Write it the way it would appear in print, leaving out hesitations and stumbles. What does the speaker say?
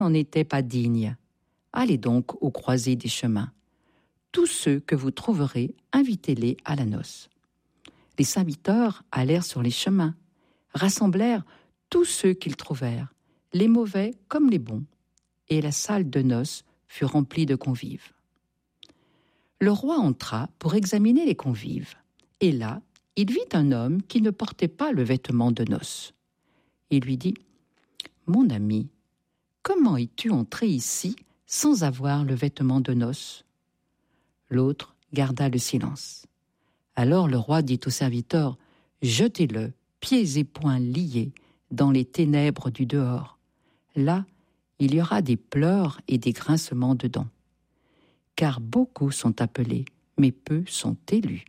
n'en étaient pas dignes. Allez donc aux croisées des chemins. Tous ceux que vous trouverez, invitez-les à la noce. Les serviteurs allèrent sur les chemins, rassemblèrent tous ceux qu'ils trouvèrent, les mauvais comme les bons, et la salle de noces fut remplie de convives. Le roi entra pour examiner les convives, et là, il vit un homme qui ne portait pas le vêtement de noces. Il lui dit « Mon ami, comment es-tu entré ici sans avoir le vêtement de noces ?» L'autre garda le silence. Alors le roi dit au serviteur « Jetez-le, pieds et poings liés, dans les ténèbres du dehors. Là, il y aura des pleurs et des grincements de dents. Car beaucoup sont appelés, mais peu sont élus. »